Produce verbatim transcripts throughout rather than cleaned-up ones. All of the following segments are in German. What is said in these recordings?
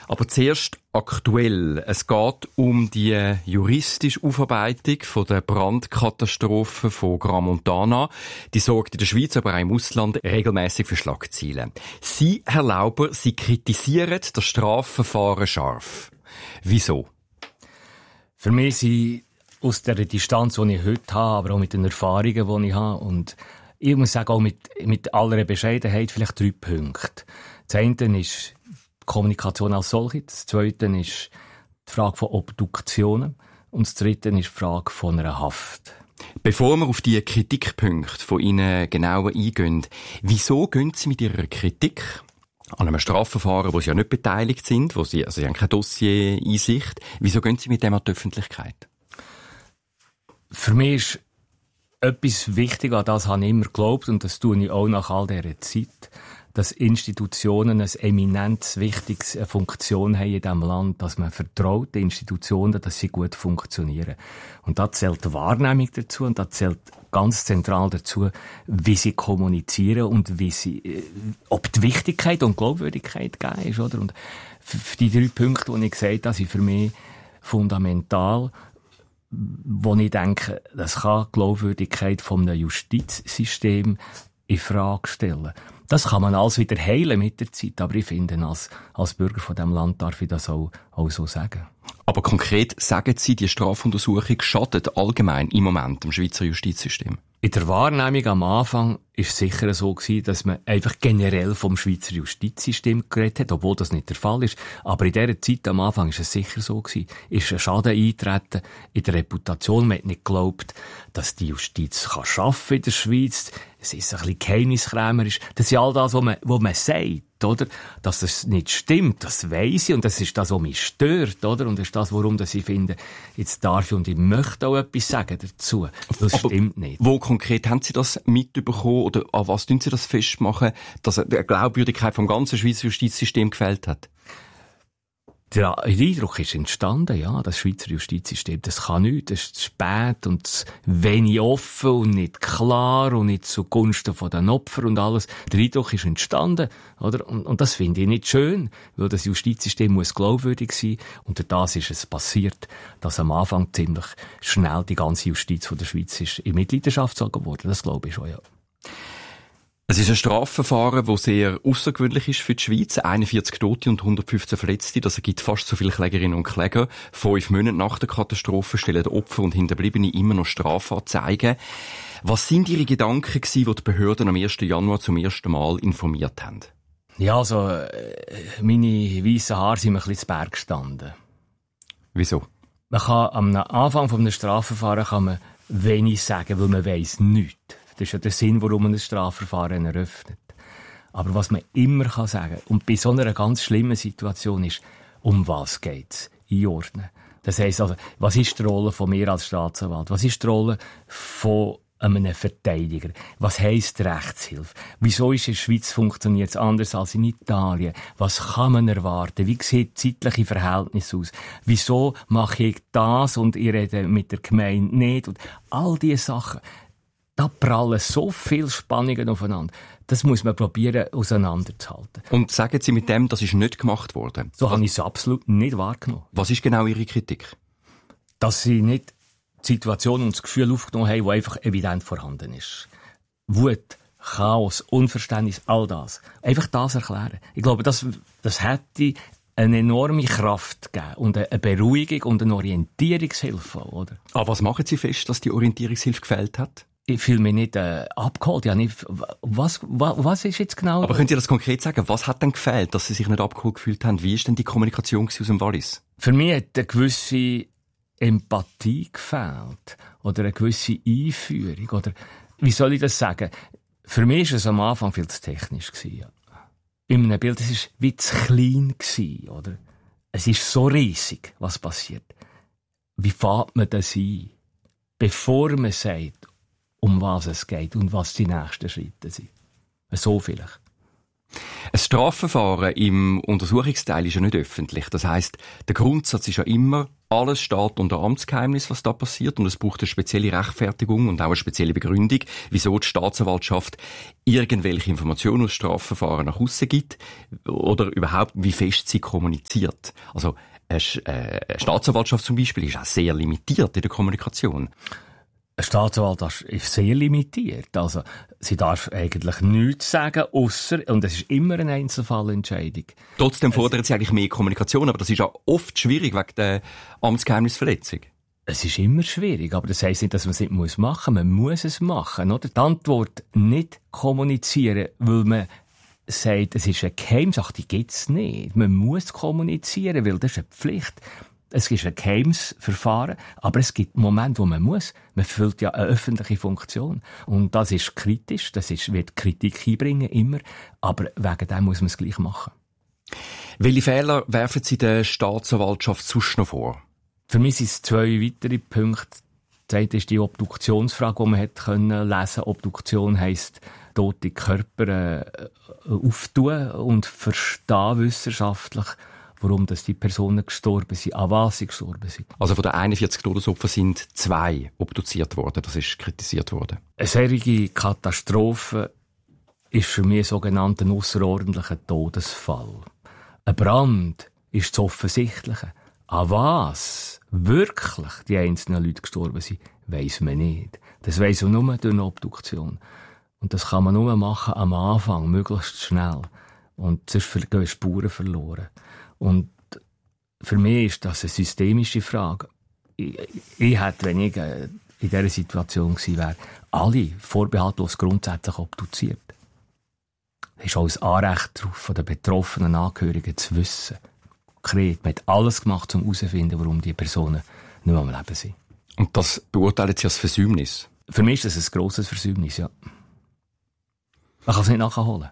Aber zuerst aktuell. Es geht um die juristische Aufarbeitung von der Brandkatastrophe von Gran Montana. Die sorgt in der Schweiz, aber auch im Ausland regelmäßig für Schlagzeilen. Sie, Herr Lauber, Sie kritisieren das Strafverfahren scharf. Wieso? Für mich sind aus der Distanz, die ich heute habe, aber auch mit den Erfahrungen, die ich habe, und ich muss sagen, auch mit, mit aller Bescheidenheit vielleicht drei Punkte. Das eine ist die Kommunikation als solche, das zweite ist die Frage von Obduktionen und das dritte ist die Frage von einer Haft. Bevor wir auf die Kritikpunkte von Ihnen genauer eingehen, wieso gehen Sie mit Ihrer Kritik an einem Strafverfahren, wo Sie ja nicht beteiligt sind, wo Sie, also Sie haben keine Dossier-Einsicht, wieso gehen Sie mit dem an die Öffentlichkeit? Für mich ist etwas wichtig, an das habe ich immer geglaubt, und das tue ich auch nach all dieser Zeit, dass Institutionen eine eminent wichtige Funktion haben in diesem Land, dass man vertraut den Institutionen, dass sie gut funktionieren. Und da zählt die Wahrnehmung dazu, und da zählt ganz zentral dazu, wie sie kommunizieren und wie sie, ob die Wichtigkeit und Glaubwürdigkeit gegeben ist, oder? Und die drei Punkte, die ich gesagt habe, sind für mich fundamental, wo ich denke, das kann die Glaubwürdigkeit von einem Justizsystem in Frage stellen. Das kann man alles wieder heilen mit der Zeit, aber ich finde, als, als Bürger von diesem Land darf ich das auch, auch so sagen. Aber konkret sagen Sie, die Strafuntersuchung schadet allgemein im Moment dem Schweizer Justizsystem? In der Wahrnehmung am Anfang war es sicher so gewesen, dass man einfach generell vom Schweizer Justizsystem geredet hat, obwohl das nicht der Fall ist. Aber in dieser Zeit am Anfang ist es sicher so gewesen. Ist ein Schaden eingetreten in der Reputation. Man hat nicht geglaubt, dass die Justiz kann arbeiten in der Schweiz. Es ist ein bisschen geheimniskrämerisch. Das ist all das, was man, was man sagt, oder? Dass das nicht stimmt, das weiss ich. Und das ist das, was mich stört, oder? Und das ist das, warum ich finde, jetzt darf ich und ich möchte auch etwas sagen dazu. Das Aber stimmt nicht. Wo konkret haben Sie das mitbekommen oder an was tun Sie das festmachen, dass die Glaubwürdigkeit vom ganzen Schweizer Justizsystem gefehlt hat? Der Eindruck ist entstanden, ja, das Schweizer Justizsystem, das kann nichts, das ist spät und wenig offen und nicht klar und nicht zugunsten von den Opfern und alles. Der Eindruck ist entstanden, oder? Und, und das finde ich nicht schön, weil das Justizsystem muss glaubwürdig sein, und durch das ist es passiert, dass am Anfang ziemlich schnell die ganze Justiz von der Schweiz ist in Mitleidenschaft gezogen worden. Das glaube ich schon, ja. Es ist ein Strafverfahren, das sehr außergewöhnlich ist für die Schweiz. einundvierzig Tote und hundertfünfzehn Verletzte. Das ergibt fast so viele Klägerinnen und Kläger. Fünf Monate nach der Katastrophe stellen Opfer und Hinterbliebene immer noch Strafanzeigen. Was sind Ihre Gedanken gewesen, die die Behörden am ersten Januar zum ersten Mal informiert haben? Ja, also, meine weissen Haare sind mir ein bisschen zu Berg gestanden. Wieso? Man kann am Anfang eines Strafverfahrens kann man wenig sagen, weil man weiss nichts. Das ist ja der Sinn, warum man ein Strafverfahren eröffnet. Aber was man immer kann sagen, und bei so einer ganz schlimmen Situation ist, um was geht's? Einordnen. Das heisst also, was ist die Rolle von mir als Staatsanwalt? Was ist die Rolle von einem Verteidiger? Was heisst Rechtshilfe? Wieso ist in der Schweiz funktioniert es anders als in Italien? Was kann man erwarten? Wie sieht das zeitliche Verhältnis aus? Wieso mache ich das und ich rede mit der Gemeinde nicht? Und all diese Sachen. Da prallen so viele Spannungen aufeinander. Das muss man probieren, auseinanderzuhalten. Und sagen Sie mit dem, das ist nicht gemacht worden? So habe ich es absolut nicht wahrgenommen. Was ist genau Ihre Kritik? Dass Sie nicht die Situation und das Gefühl aufgenommen haben, das einfach evident vorhanden ist. Wut, Chaos, Unverständnis, all das. Einfach das erklären. Ich glaube, das, das hätte eine enorme Kraft gegeben und eine Beruhigung und eine Orientierungshilfe, oder? Aber was machen Sie fest, dass die Orientierungshilfe gefehlt hat? Ich fühle mich nicht äh, abgeholt. Ja, nicht, was, was, was ist jetzt genau? Aber können Sie das konkret sagen? Was hat denn gefehlt, dass Sie sich nicht abgeholt gefühlt haben? Wie ist denn die Kommunikation aus dem Wallis? Für mich hat eine gewisse Empathie gefehlt. Oder eine gewisse Einführung. Oder, wie soll ich das sagen? Für mich war es am Anfang viel zu technisch gewesen, ja. In einem Bild, es war wie zu klein gewesen, oder? Es ist so riesig, was passiert. Wie fängt man das ein? Bevor man sagt, um was es geht und was die nächsten Schritte sind. So vielleicht. Ein Strafverfahren im Untersuchungsteil ist ja nicht öffentlich. Das heisst, der Grundsatz ist ja immer, alles steht unter Amtsgeheimnis, was da passiert, und es braucht eine spezielle Rechtfertigung und auch eine spezielle Begründung, wieso die Staatsanwaltschaft irgendwelche Informationen aus Strafverfahren nach aussen gibt oder überhaupt, wie fest sie kommuniziert. Also eine Staatsanwaltschaft zum Beispiel ist auch sehr limitiert in der Kommunikation. Eine Staatsanwaltschaft ist sehr limitiert. Also, sie darf eigentlich nichts sagen, ausser, und es ist immer eine Einzelfallentscheidung. Trotzdem fordert sie eigentlich mehr Kommunikation, aber das ist auch oft schwierig wegen der Amtsgeheimnisverletzung. Es ist immer schwierig, aber das heisst nicht, dass man es nicht machen muss. Man muss es machen, oder? Die Antwort nicht kommunizieren, weil man sagt, es ist eine Geheimsache, die gibt's nicht. Man muss kommunizieren, weil das ist eine Pflicht. Es ist ein geheimes Verfahren, aber es gibt Momente, wo man muss. Man erfüllt ja eine öffentliche Funktion. Und das ist kritisch, das ist, wird Kritik einbringen, immer. Aber wegen dem muss man es gleich machen. Welche Fehler werfen Sie der Staatsanwaltschaft sonst noch vor? Für mich sind es zwei weitere Punkte. Das eine ist die Obduktionsfrage, die man hätte können lesen. Obduktion heisst, tote Körper äh, auftun und verstehen wissenschaftlich, warum dass die Personen gestorben sind, an was sie gestorben sind. Also von den einundvierzig Todesopfern sind zwei obduziert worden, das ist kritisiert worden. Eine solche Katastrophe ist für mich ein sogenannter ausserordentlicher Todesfall. Ein Brand ist das Offensichtliche. An was wirklich die einzelnen Leute gestorben sind, weiss man nicht. Das weiss man nur durch eine Obduktion. Und das kann man nur machen am Anfang, möglichst schnell. Und sonst gehen Spuren verloren. Und für mich ist das eine systemische Frage. Ich, ich hätte, wenn ich in dieser Situation gewesen wäre, alle vorbehaltlos grundsätzlich obduziert. Es ist auch ein Anrecht darauf, von den betroffenen Angehörigen zu wissen. Konkret, man hat alles gemacht, um herauszufinden, warum die Personen nicht mehr am Leben sind. Und das beurteilen Sie als Versäumnis? Für mich ist das ein grosses Versäumnis, ja. Man kann es nicht nachholen.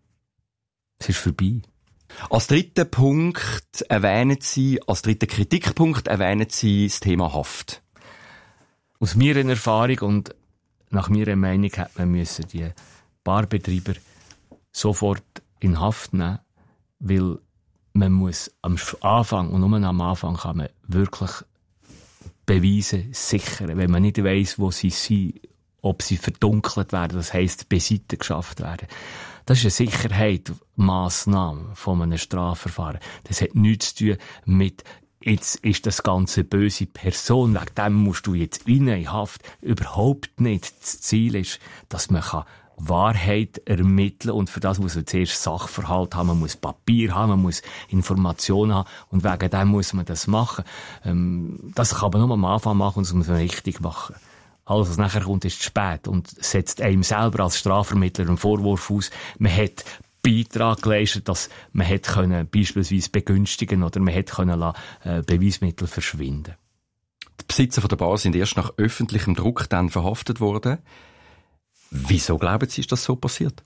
Es ist vorbei. Als dritten Punkt erwähnen Sie, als dritten Kritikpunkt erwähnen Sie das Thema Haft. Aus meiner Erfahrung und nach meiner Meinung hätte man müssen die Barbetreiber sofort in Haft nehmen, weil man muss am Anfang, und nur am Anfang kann man wirklich Beweise sichern, wenn man nicht weiss, wo sie sind, ob sie verdunkelt werden, das heisst, beiseite geschafft werden. Das ist eine Sicherheitsmassnahme von einem Strafverfahren. Das hat nichts zu tun mit, jetzt ist das ganze böse Person, wegen dem musst du jetzt rein in Haft. Überhaupt nicht. Das Ziel ist, dass man kann Wahrheit ermitteln, und für das muss man zuerst Sachverhalt haben, man muss Papier haben, man muss Informationen haben, und wegen dem muss man das machen. Ähm, das kann man nur am Anfang machen, und das muss man richtig machen. Alles, was nachher kommt, ist zu spät und setzt einem selber als Strafvermittler einen Vorwurf aus. Man hat Beitrag geleistet, dass man hätte können, beispielsweise begünstigen, oder man hätte können lassen, äh, Beweismittel verschwinden. Die Besitzer von der Bar sind erst nach öffentlichem Druck dann verhaftet worden. Wieso glauben Sie, ist das so passiert?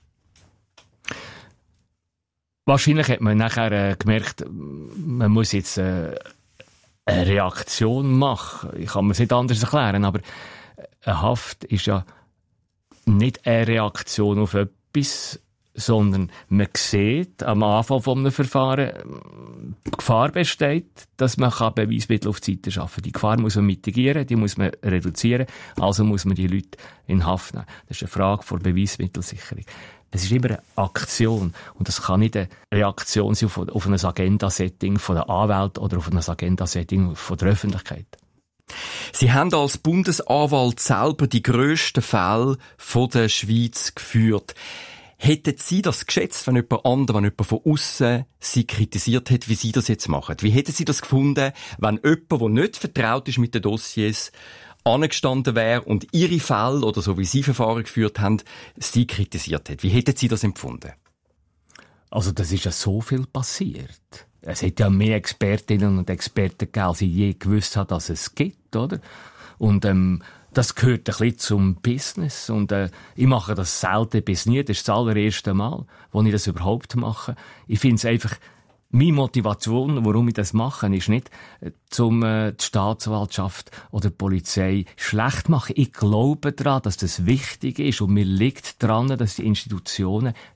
Wahrscheinlich hat man nachher äh, gemerkt, man muss jetzt äh, eine Reaktion machen. Ich kann mir es nicht anders erklären, aber eine Haft ist ja nicht eine Reaktion auf etwas, sondern man sieht am Anfang von einem Verfahren, die Gefahr besteht, dass man Beweismittel auf die Seite schaffen kann. Die Gefahr muss man mitigieren, die muss man reduzieren, also muss man die Leute in Haft nehmen. Das ist eine Frage von Beweismittelsicherung. Es ist immer eine Aktion, und das kann nicht eine Reaktion sein auf, auf ein Agenda-Setting von der Anwalt oder auf ein Agenda-Setting von der Öffentlichkeit. Sie haben als Bundesanwalt selber die grössten Fälle von der Schweiz geführt. Hätten Sie das geschätzt, wenn jemand anderes, wenn jemand von aussen Sie kritisiert hat, wie Sie das jetzt machen? Wie hätten Sie das gefunden, wenn jemand, der nicht vertraut ist mit den Dossiers, angestanden wäre und Ihre Fälle, oder so wie Sie Verfahren geführt haben, Sie kritisiert hat? Wie hätten Sie das empfunden? Also, das ist ja so viel passiert. Es hat ja mehr Expertinnen und Experten gegeben, als ich je gewusst habe, dass es gibt, oder? Und, ähm, das gehört ein bisschen zum Business. Und, äh, ich mache das selten bis nie. Das ist das allererste Mal, wo ich das überhaupt mache. Ich finde es einfach, meine Motivation, warum ich das mache, ist nicht, um äh, die Staatsanwaltschaft oder die Polizei schlecht zu machen. Ich glaube daran, dass das wichtig ist, und mir liegt daran, dass die Institutionen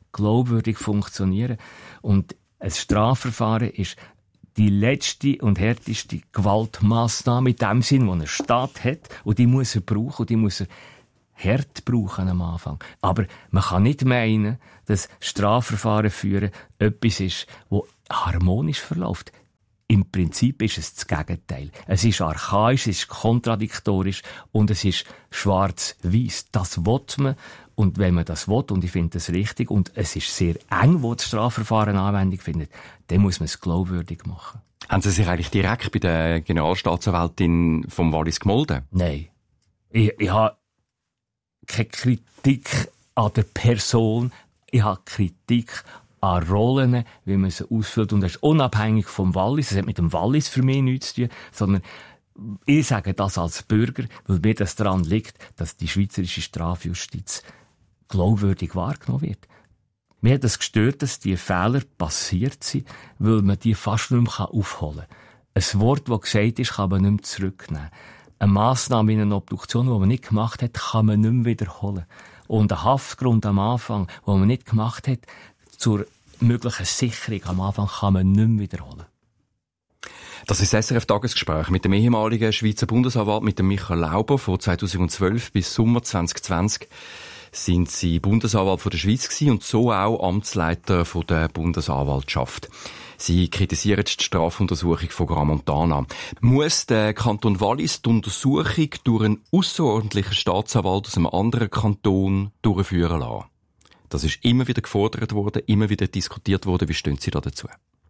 glaubwürdig funktionieren. Und ein Strafverfahren ist die letzte und härteste Gewaltmaßnahme in dem Sinn, die ein Staat hat. Und die muss er brauchen, und die muss er hart brauchen am Anfang. Aber man kann nicht meinen, dass Strafverfahren führen etwas ist, das harmonisch verläuft. Im Prinzip ist es das Gegenteil. Es ist archaisch, es ist kontradiktorisch und es ist schwarz-weiß. Das will man. Und wenn man das will, und ich finde das richtig, und es ist sehr eng, wo das Strafverfahren Anwendung findet, dann muss man es glaubwürdig machen. Haben Sie sich eigentlich direkt bei der Generalstaatsanwältin vom Wallis gemolden? Nein. Ich, ich habe keine Kritik an der Person, ich habe Kritik an Rollen, wie man sie ausfüllt. Und das ist unabhängig vom Wallis. Das hat mit dem Wallis für mich nichts zu tun, sondern ich sage das als Bürger, weil mir das daran liegt, dass die schweizerische Strafjustiz glaubwürdig wahrgenommen wird. Mir hat es gestört, dass diese Fehler passiert sind, weil man die fast nicht mehr aufholen kann. Ein Wort, das gesagt ist, kann man nicht mehr zurücknehmen. Eine Massnahme in einer Obduktion, die man nicht gemacht hat, kann man nicht mehr wiederholen. Und ein Haftgrund am Anfang, den man nicht gemacht hat, zur möglichen Sicherung am Anfang, kann man nicht mehr wiederholen. Das ist das S R F-Tagesgespräch mit dem ehemaligen Schweizer Bundesanwalt, mit dem Michael Lauber. Von zweitausendzwölf bis Sommer zwanzig zwanzig sind Sie Bundesanwalt von der Schweiz gewesen und so auch Amtsleiter von der Bundesanwaltschaft. Sie kritisieren die Strafuntersuchung von Gramontana. Muss der Kanton Wallis die Untersuchung durch einen ausserordentlichen Staatsanwalt aus einem anderen Kanton durchführen lassen? Das ist immer wieder gefordert worden, immer wieder diskutiert worden. Wie stehen Sie da dazu?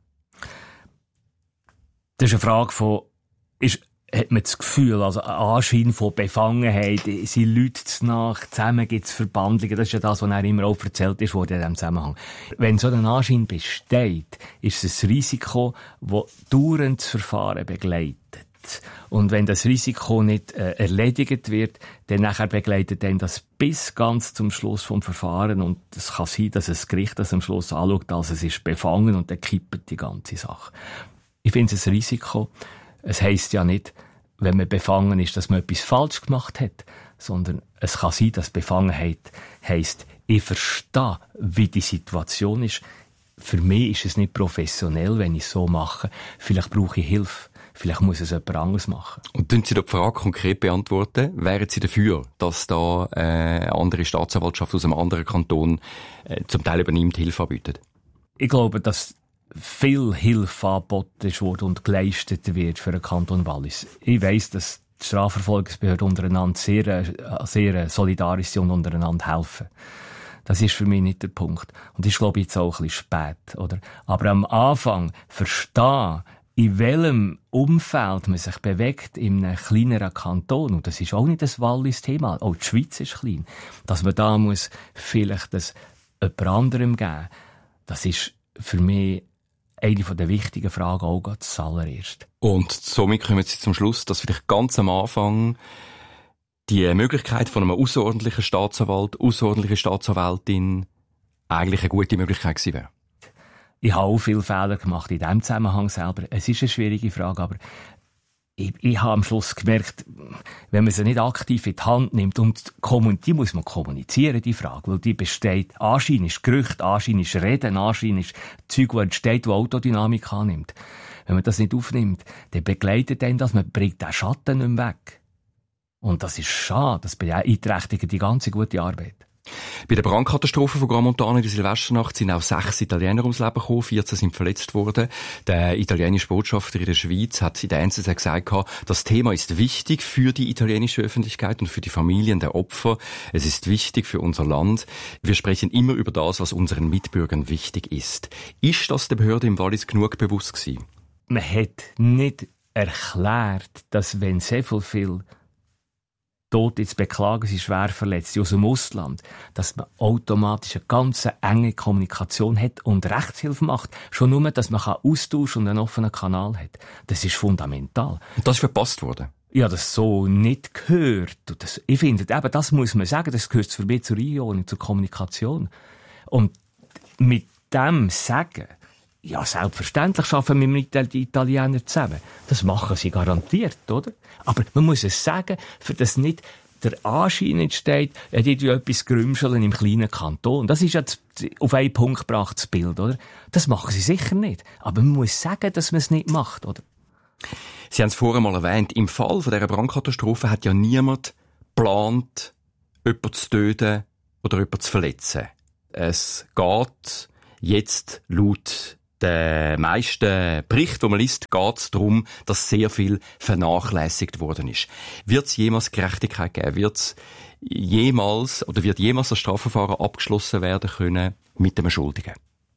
Das ist eine Frage von, ist, hat man das Gefühl, also ein Anschein von Befangenheit, sind Leute nach, zusammen gibt es Verbandlungen, das ist ja das, was er immer auch erzählt ist, wurde in diesem Zusammenhang. Wenn so ein Anschein besteht, ist es ein Risiko, das dauernd das Verfahren begleitet. Und wenn das Risiko nicht äh, erledigt wird, dann nachher begleitet dann das bis ganz zum Schluss vom Verfahren. Und es kann sein, dass das Gericht das am Schluss anschaut, als es ist befangen und dann kippt die ganze Sache. Ich finde es ein Risiko. Es heisst ja nicht, wenn man befangen ist, dass man etwas falsch gemacht hat, sondern es kann sein, dass Befangenheit heisst, ich verstehe, wie die Situation ist. Für mich ist es nicht professionell, wenn ich es so mache. Vielleicht brauche ich Hilfe. Vielleicht muss es jemand anderes machen. Und können Sie die Frage konkret beantworten? Wären Sie dafür, dass da äh, eine andere Staatsanwaltschaft aus einem anderen Kanton äh, zum Teil übernimmt, Hilfe anbietet? Ich glaube, dass viel Hilfe angeboten ist und geleistet wird für den Kanton Wallis. Ich weiss, dass die Strafverfolgungsbehörden untereinander sehr, sehr solidarisch sind und untereinander helfen. Das ist für mich nicht der Punkt. Und das ist, glaube ich, jetzt auch ein bisschen spät, oder? Aber am Anfang verstehen, in welchem Umfeld man sich bewegt in einem kleineren Kanton, und das ist auch nicht das Wallis-Thema, auch die Schweiz ist klein, dass man da muss vielleicht das jemand anderem geben, das ist für mich eine der wichtigen Fragen auch das allererste. Und somit kommen Sie zum Schluss, dass vielleicht ganz am Anfang die Möglichkeit von einem außerordentlichen Staatsanwalt, außerordentliche Staatsanwältin eigentlich eine gute Möglichkeit gewesen wäre? Ich habe auch viele Fehler gemacht in diesem Zusammenhang selber. Es ist eine schwierige Frage, aber ich, ich habe am Schluss gemerkt, wenn man sie nicht aktiv in die Hand nimmt, und die muss man kommunizieren, die Frage, weil die besteht, Anschein ist Gerücht, Anschein ist Reden, Anschein ist Zeug, das entsteht, das Autodynamik annimmt. Wenn man das nicht aufnimmt, dann begleitet einen das, man bringt den Schatten nicht mehr weg. Und das ist schade, das beeinträchtigt die ganze gute Arbeit. Bei der Brandkatastrophe von Gramontana in der Silvesternacht sind auch sechs Italiener ums Leben gekommen, vierzehn sind verletzt worden. Der italienische Botschafter in der Schweiz hat in der N Z Z gesagt, das Thema ist wichtig für die italienische Öffentlichkeit und für die Familien der Opfer. Es ist wichtig für unser Land. Wir sprechen immer über das, was unseren Mitbürgern wichtig ist. Ist das der Behörde im Wallis genug bewusst gewesen? Man hat nicht erklärt, dass wenn sehr viel, viel Tote zu beklagen sind, schwer Verletzte aus dem Ausland, dass man automatisch eine ganz enge Kommunikation hat und Rechtshilfe macht. Schon nur, dass man austauschen und einen offenen Kanal hat. Das ist fundamental. Und das ist verpasst worden? Ja, das so nicht gehört. Das, ich finde, eben, das muss man sagen, das gehört für mich zur Einordnung, zur Kommunikation. Und mit dem Sagen, ja, selbstverständlich arbeiten wir mit den Italienern zusammen. Das machen sie garantiert, oder? Aber man muss es sagen, für das nicht der Anschein entsteht, er hat etwas grümscheln im kleinen Kanton. Das ist ja auf einen Punkt gebracht, das Bild, oder? Das machen sie sicher nicht. Aber man muss sagen, dass man es nicht macht, oder? Sie haben es vorher mal erwähnt, im Fall von dieser Brandkatastrophe hat ja niemand geplant, jemanden zu töten oder jemanden zu verletzen. Es geht jetzt laut den meisten Berichten, die man liest, geht es darum, dass sehr viel vernachlässigt worden ist. Wird es jemals Gerechtigkeit geben? Wird es jemals oder wird jemals das Strafverfahren abgeschlossen werden können mit dem Schuldigen?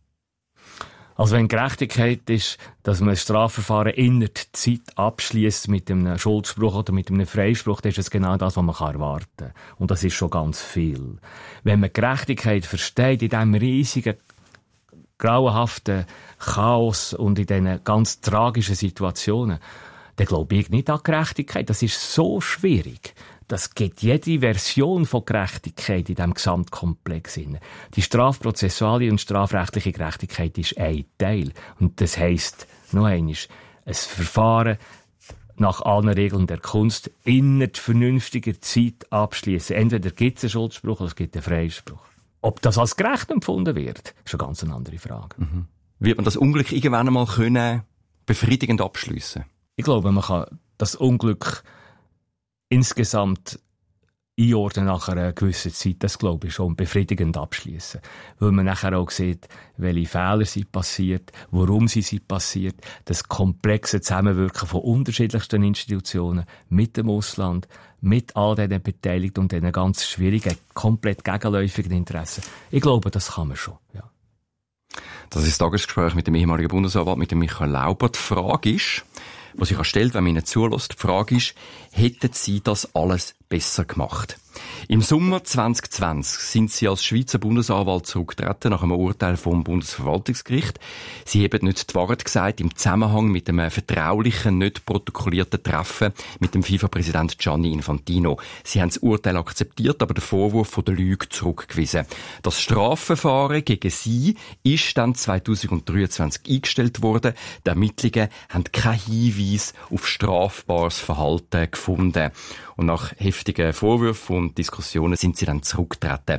Also wenn Gerechtigkeit ist, dass man ein Strafverfahren innerhalb der Zeit abschließt mit einem Schuldspruch oder mit einem Freispruch, dann ist es genau das, was man erwarten kann. Und das ist schon ganz viel. Wenn man Gerechtigkeit versteht in diesem riesigen, grauenhaften Chaos und in diesen ganz tragischen Situationen, dann glaube ich nicht an Gerechtigkeit. Das ist so schwierig. Das gibt jede Version von Gerechtigkeit in diesem Gesamtkomplex inne. Die strafprozessuale und strafrechtliche Gerechtigkeit ist ein Teil. Und das heisst, noch einmal, ein Verfahren nach allen Regeln der Kunst innerhalb vernünftiger Zeit abschließen. Entweder gibt es einen Schuldspruch oder es gibt einen Freispruch. Ob das als gerecht empfunden wird, ist eine ganz andere Frage. Mhm. Wird man das Unglück irgendwann einmal können befriedigend abschliessen? Ich glaube, man kann das Unglück insgesamt einordnen nach einer gewissen Zeit, das glaube ich schon, befriedigend abschließen. Weil man nachher auch sieht, welche Fehler sind passiert, warum sie sind passiert, das komplexe Zusammenwirken von unterschiedlichsten Institutionen mit dem Ausland, mit all diesen Beteiligten und diesen ganz schwierigen, komplett gegenläufigen Interessen. Ich glaube, das kann man schon, ja. Das ist das Tagesgespräch mit dem ehemaligen Bundesanwalt, mit dem Michael Lauber. Die Frage ist, was sich stellt, wenn man ihnen zulässt, die Frage ist, hätten Sie das alles besser gemacht? Im Sommer zwanzig zwanzig sind Sie als Schweizer Bundesanwalt zurückgetreten nach einem Urteil vom Bundesverwaltungsgericht. Sie haben nicht die Wahrheit gesagt im Zusammenhang mit einem vertraulichen, nicht protokollierten Treffen mit dem FIFA-Präsident Gianni Infantino. Sie haben das Urteil akzeptiert, aber den Vorwurf von der Lüge zurückgewiesen. Das Strafverfahren gegen Sie ist dann zweitausenddreiundzwanzig eingestellt worden. Die Ermittlungen haben keinen Hinweis auf strafbares Verhalten gefunden. Und nach heftigen Vorwürfen und Diskussionen sind sie dann zurückgetreten.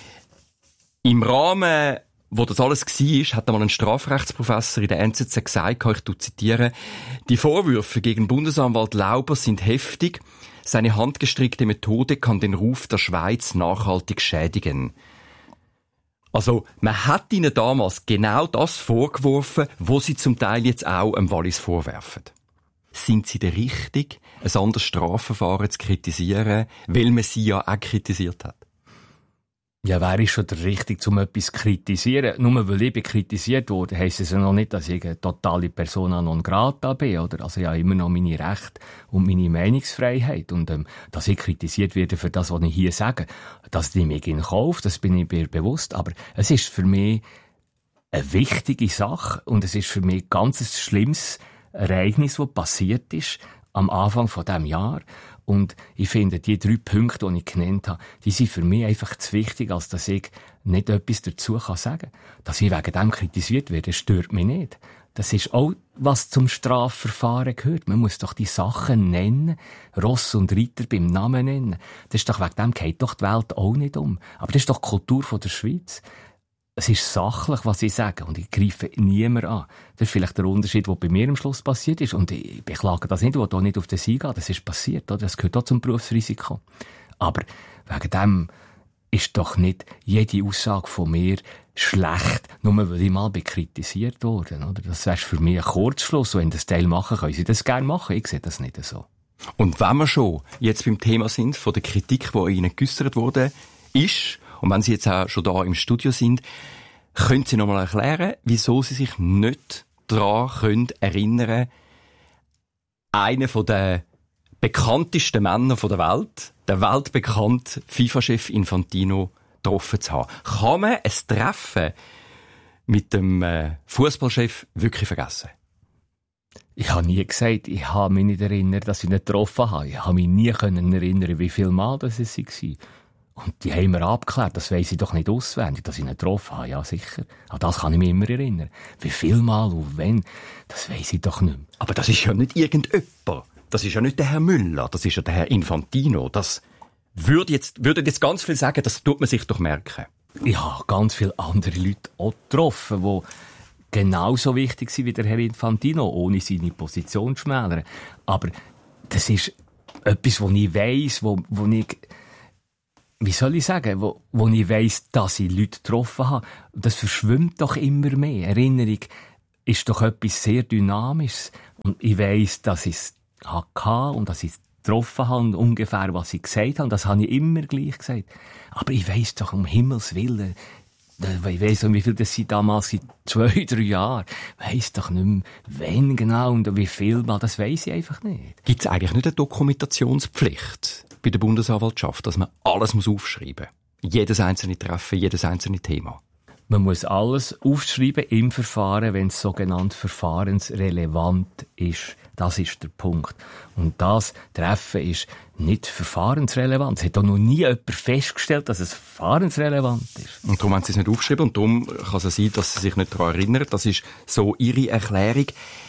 Im Rahmen, wo das alles war, hat einmal ein Strafrechtsprofessor in der N Z Z gesagt, ich zitiere, die Vorwürfe gegen Bundesanwalt Lauber sind heftig. Seine handgestrickte Methode kann den Ruf der Schweiz nachhaltig schädigen. Also, man hat ihnen damals genau das vorgeworfen, was sie zum Teil jetzt auch dem Wallis vorwerfen. Sind sie der richtig, ein anderes Strafverfahren zu kritisieren, weil man sie ja auch kritisiert hat? Ja, wer ist schon der Richtige, um etwas zu kritisieren? Nur weil ich bin kritisiert wurde, heisst es ja noch nicht, dass ich eine totale Persona non grata bin, oder? Also ich habe immer noch meine Rechte und meine Meinungsfreiheit. Und ähm, dass ich kritisiert werde für das, was ich hier sage, das nehme ich in Kauf, das bin ich mir bewusst. Aber es ist für mich eine wichtige Sache und es ist für mich ein ganz schlimmes Ereignis, das passiert ist am Anfang von diesem Jahr. Und ich finde, die drei Punkte, die ich genannt habe, die sind für mich einfach zu wichtig, als dass ich nicht etwas dazu sagen kann. Dass ich wegen dem kritisiert werde, stört mich nicht. Das ist auch, was zum Strafverfahren gehört. Man muss doch die Sachen nennen, Ross und Reiter beim Namen nennen. Das ist doch, wegen dem geht doch die Welt auch nicht um. Aber das ist doch die Kultur von der Schweiz. Es ist sachlich, was ich sage, und ich greife niemand an. Das ist vielleicht der Unterschied, der bei mir am Schluss passiert ist. Und ich beklage das nicht, ich will auch nicht auf den Sieg gehen. Das ist passiert, oder? Das gehört auch zum Berufsrisiko. Aber wegen dem ist doch nicht jede Aussage von mir schlecht, nur weil ich mal kritisiert worden, oder? Das wäre für mich ein Kurzschluss. Und wenn das Teil machen, können Sie das gerne machen. Ich sehe das nicht so. Und wenn wir schon jetzt beim Thema sind, von der Kritik, die Ihnen geäussert wurde, ist, und wenn Sie jetzt auch schon da im Studio sind, können Sie noch mal erklären, wieso Sie sich nicht daran können erinnern, einen von den bekanntesten Männern der Welt, der weltbekannte FIFA-Chef Infantino, getroffen zu haben. Kann man ein Treffen mit dem äh, Fußballchef wirklich vergessen? Ich habe nie gesagt, ich habe mich nicht erinnert, dass ich ihn getroffen habe. Ich habe mich nie können erinnern, wie viel Mal das es war. Und die haben wir abgeklärt, das weiss ich doch nicht auswendig, dass ich ihn getroffen habe, ja sicher. An das kann ich mich immer erinnern. Wie viel Mal und wenn, das weiss ich doch nicht mehr. Aber das ist ja nicht irgendjemand. Das ist ja nicht der Herr Müller, das ist ja der Herr Infantino. Das würde jetzt, würden jetzt ganz viel sagen, das tut man sich doch merken. Ich habe ganz viele andere Leute auch getroffen, die genauso wichtig sind wie der Herr Infantino, ohne seine Position zu schmälern. Aber das ist etwas, wo ich weiss, wo, wo ich, wie soll ich sagen, wo, wo ich weiss, dass ich Leute getroffen habe. Das verschwimmt doch immer mehr. Erinnerung ist doch etwas sehr Dynamisches. Und ich weiss, dass ich es hatte und dass ich es getroffen habe und ungefähr, was ich gesagt habe. Das habe ich immer gleich gesagt. Aber ich weiss doch, um Himmels Willen, ich weiss nicht, wie viel das sind damals, seit zwei, drei Jahren. Ich weiss doch nicht mehr, wann genau und wie viel mal, das weiss ich einfach nicht. Gibt es eigentlich nicht eine Dokumentationspflicht bei der Bundesanwaltschaft, dass man alles muss aufschreiben muss? Jedes einzelne Treffen, jedes einzelne Thema? Man muss alles aufschreiben im Verfahren, wenn es sogenannt verfahrensrelevant ist. Das ist der Punkt. Und das Treffen ist nicht verfahrensrelevant. Es hat auch noch nie jemand festgestellt, dass es verfahrensrelevant ist. Und darum haben sie es nicht aufgeschrieben und darum kann es sein, dass sie sich nicht daran erinnern. Das ist so ihre Erklärung.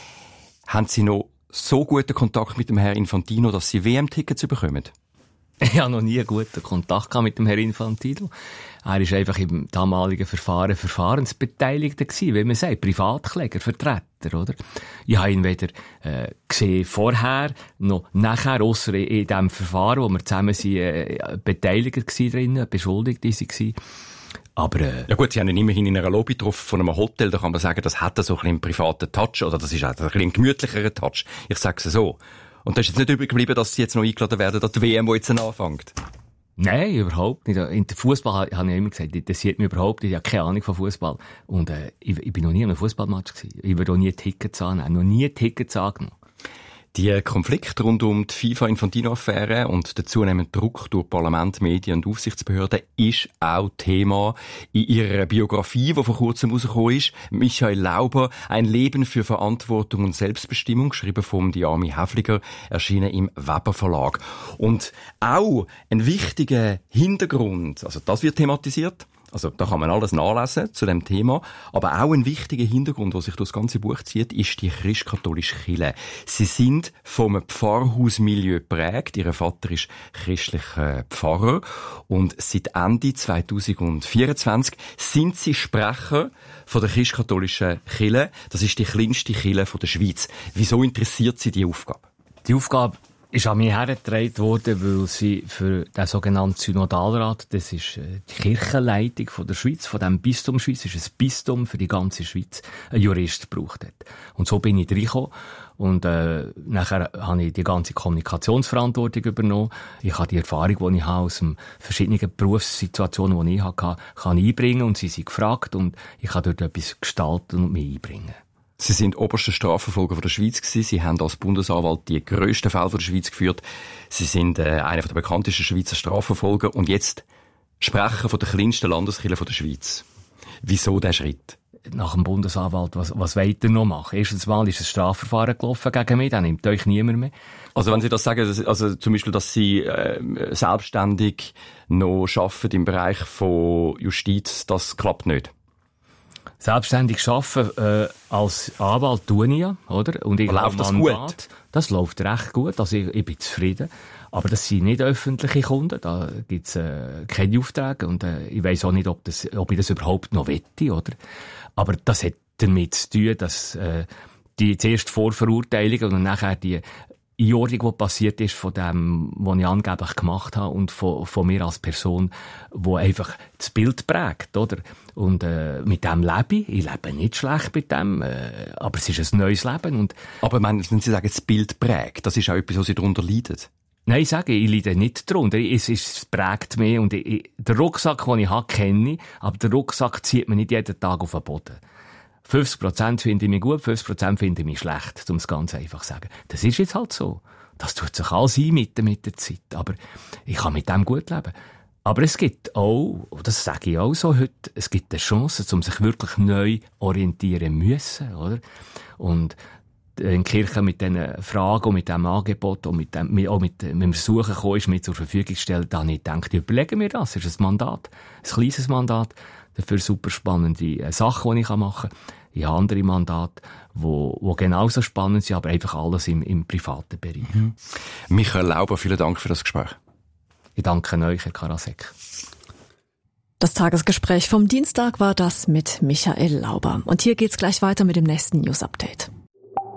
Haben sie noch so guten Kontakt mit dem Herrn Infantino, dass sie W M-Tickets bekommen? Ich habe noch nie einen guten Kontakt mit dem Herrn Infantino. Er war einfach im damaligen Verfahren Verfahrensbeteiligter gewesen, wie man sagt, Privatkläger, Vertreter, oder? Ich habe ihn weder äh, gesehen vorher, noch nachher, ausser in, in dem Verfahren, wo wir zusammen sind, äh, beteiligt gewesen drin, beschuldigt waren. Aber, äh, ja gut, sie haben ihn immerhin in einer Lobby getroffen von einem Hotel, da kann man sagen, das hat so ein bisschen einen privaten Touch, oder das ist auch ein bisschen ein gemütlicherer Touch. Ich sage es so. Und da ist jetzt nicht übrig geblieben, dass sie jetzt noch eingeladen werden an die W M, die jetzt anfängt. Nein, überhaupt nicht. In der Fußball habe ich immer gesagt, das interessiert mich überhaupt nicht. Ich habe keine Ahnung von Fußball. Und äh, ich, ich bin noch nie an einem Fußballmatch gewesen. Ich würde auch nie Tickets annehmen. Noch nie Tickets angenommen. Die Konflikte rund um die FIFA-Infantino-Affäre und der zunehmende Druck durch Parlament, Medien und Aufsichtsbehörden ist auch Thema in ihrer Biografie, die vor kurzem rausgekommen ist. Michael Lauber, «Ein Leben für Verantwortung und Selbstbestimmung», geschrieben von Diami Häfliger, erschienen im Weber Verlag. Und auch ein wichtiger Hintergrund, also das wird thematisiert, also da kann man alles nachlesen zu dem Thema, aber auch ein wichtiger Hintergrund, der sich durch das ganze Buch zieht, ist die christkatholische Kirche. Sie sind vom Pfarrhausmilieu geprägt. Ihr Vater ist christlicher Pfarrer und seit Ende zweitausendvierundzwanzig sind sie Sprecher von der christkatholischen Kirche. Das ist die kleinste Kirche der Schweiz. Wieso interessiert Sie die Aufgabe? Die Aufgabe ist an mich hergetragen worden, weil sie für den sogenannten Synodalrat, das ist die Kirchenleitung von der Schweiz, von dem Bistum Schweiz, ist ein Bistum für die ganze Schweiz, einen Jurist gebraucht hat. Und so bin ich reingekommen. Und äh, nachher habe ich die ganze Kommunikationsverantwortung übernommen. Ich habe die Erfahrung, die ich habe aus den verschiedenen Berufssituationen, die ich hatte, kann einbringen. Und sie sind gefragt und ich kann dort etwas gestalten und mich einbringen. Sie sind oberster Strafverfolger von der Schweiz gewesen. Sie haben als Bundesanwalt die grössten Fälle von der Schweiz geführt. Sie sind äh, einer der bekanntesten Schweizer Strafverfolger und jetzt Sprecher von der kleinsten Landeskirche von der Schweiz. Wieso der Schritt? Nach dem Bundesanwalt, was, was wollt ihr noch machen? Erstens mal ist ein Strafverfahren gelaufen gegen mich, dann nimmt euch niemand mehr. Also wenn Sie das sagen, also zum Beispiel, dass Sie äh, selbstständig noch arbeiten im Bereich von Justiz, das klappt nicht? Selbstständig arbeiten äh, als Anwalt tue ich ja, oder? Und ich läuft das gut? Das läuft recht gut, also ich, ich bin zufrieden. Aber das sind nicht öffentliche Kunden, da gibt's äh, keine Aufträge und äh, ich weiss auch nicht, ob, das, ob ich das überhaupt noch wette, oder? Aber das hat damit zu tun, dass äh, die zuerst Vorverurteilung und nachher die Einordnung, die passiert ist von dem, was ich angeblich gemacht habe und von, von mir als Person, wo einfach das Bild prägt, oder? Und äh, mit dem lebe ich. Ich lebe nicht schlecht mit dem, äh, aber es ist ein neues Leben. Und aber wenn Sie sagen, das Bild prägt, das ist auch etwas, was Sie darunter leiden? Nein, ich sage, ich leide nicht darunter. Es, ist, es prägt mich und ich, ich, den Rucksack, den ich habe, kenne ich, aber der Rucksack zieht mich nicht jeden Tag auf den Boden. fünfzig Prozent finde ich mich gut, fünfzig Prozent finde ich mich schlecht, um es ganz einfach zu sagen. Das ist jetzt halt so. Das tut sich alles ein mit, mit der Zeit. Aber ich kann mit dem gut leben. Aber es gibt auch, das sage ich auch so heute, es gibt eine Chance, um sich wirklich neu orientieren müssen, oder? Und in die Kirche mit diesen Fragen und mit diesem Angebot und mit dem, auch mit, mit dem Versuchen gekommen ist, mir zur Verfügung zu stellen, da habe ich gedacht, überlegen wir das. Das ist ein Mandat, ein kleines Mandat, dafür super spannende Sachen, die ich machen kann. Ich habe andere Mandate, die, die genauso spannend sind, aber einfach alles im, im privaten Bereich. Mhm. Michael Lauber, vielen Dank für das Gespräch. Ich danke euch, Herr Karasek. Das Tagesgespräch vom Dienstag war das mit Michael Lauber. Und hier geht's gleich weiter mit dem nächsten News-Update.